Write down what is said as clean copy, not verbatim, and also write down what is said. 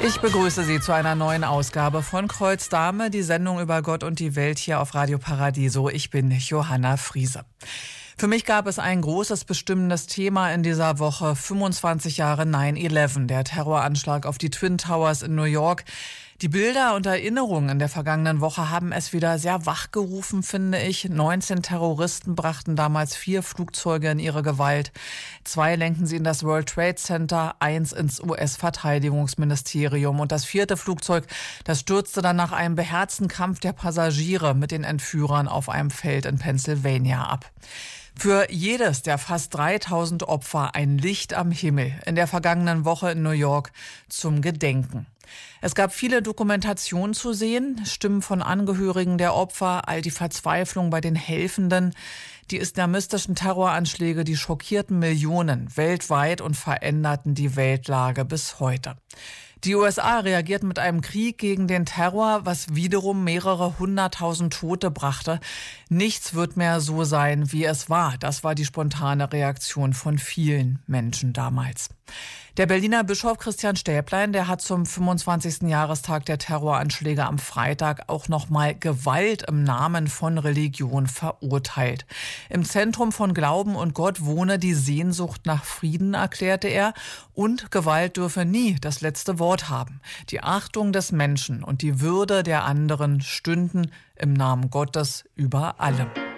Ich begrüße Sie zu einer neuen Ausgabe von Kreuz Dame, die Sendung über Gott und die Welt hier auf Radio Paradiso. Ich bin Johanna Friese. Für mich gab es ein großes bestimmendes Thema in dieser Woche. 25 Jahre 9/11, der Terroranschlag auf die Twin Towers in New York. Die Bilder und Erinnerungen in der vergangenen Woche haben es wieder sehr wachgerufen, finde ich. 19 Terroristen brachten damals 4 Flugzeuge in ihre Gewalt. 2 lenken sie in das World Trade Center, 1 ins US-Verteidigungsministerium. Und das 4. Flugzeug, das stürzte dann nach einem beherzten Kampf der Passagiere mit den Entführern auf einem Feld in Pennsylvania ab. Für jedes der fast 3000 Opfer ein Licht am Himmel in der vergangenen Woche in New York zum Gedenken. Es gab viele Dokumentationen zu sehen, Stimmen von Angehörigen der Opfer, all die Verzweiflung bei den Helfenden. Die islamistischen Terroranschläge, die schockierten Millionen weltweit und veränderten die Weltlage bis heute. Die USA reagierten mit einem Krieg gegen den Terror, was wiederum mehrere 100.000 Tote brachte. Nichts wird mehr so sein, wie es war. Das war die spontane Reaktion von vielen Menschen damals. Der Berliner Bischof Christian Stäblein, der hat zum 25. Jahrestag der Terroranschläge am Freitag auch nochmal Gewalt im Namen von Religion verurteilt. Im Zentrum von Glauben und Gott wohne die Sehnsucht nach Frieden, erklärte er. Und Gewalt dürfe nie das letzte Wort haben. Die Achtung des Menschen und die Würde der anderen stünden im Namen Gottes über allem.